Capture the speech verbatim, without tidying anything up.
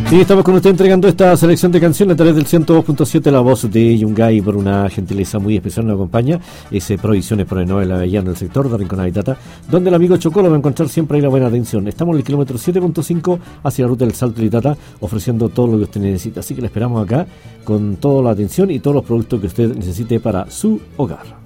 Sí, estamos con usted entregando esta selección de canciones a través del ciento dos punto siete. La voz de Yungay, por una gentileza muy especial, nos acompaña. Ese Provisiones por el Noel Avellano, el sector de Rincón Tata, donde el amigo Chocó lo va a encontrar siempre ahí la buena atención. Estamos en el kilómetro siete punto cinco hacia la ruta del Salto de Tata, ofreciendo todo lo que usted necesita. Así que le esperamos acá con toda la atención y todos los productos que usted necesite para su hogar.